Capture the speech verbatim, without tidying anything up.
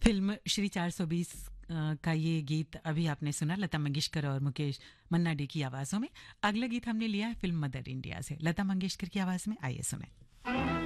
Film Shri चार सौ बीस का ये गीत अभी आपने सुना, लता मंगेशकर और मुकेश मन्ना डे की आवाज़ों में। अगला गीत हमने लिया है फिल्म मदर इंडिया से, लता मंगेशकर की आवाज़ में। आइए सुने।